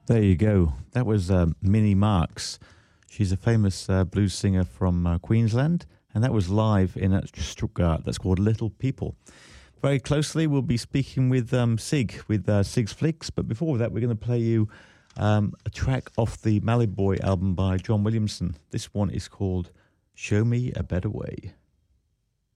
There you go. That was Minnie Marks. She's a famous blues singer from Queensland, and that was live in Stuttgart. That's called Little People. Very closely, we'll be speaking with Sig, with Sig's Flicks. But before that, we're going to play you a track off the Mallee Boy album by John Williamson. This one is called Show Me a Better Way.